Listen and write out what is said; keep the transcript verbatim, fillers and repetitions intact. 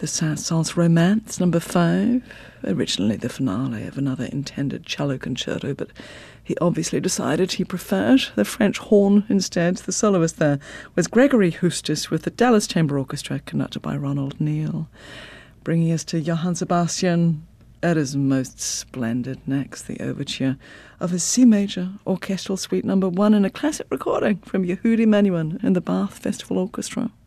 the Saint-Saëns Romance, number five, originally the finale of another intended cello concerto, but he obviously decided he preferred the French horn instead. The soloist there was Gregory Hustis with the Dallas Chamber Orchestra, conducted by Ronald Neal. Bringing us to Johann Sebastian at his most splendid next, the overture of his C major orchestral suite number one in a classic recording from Yehudi Menuhin and the Bath Festival Orchestra.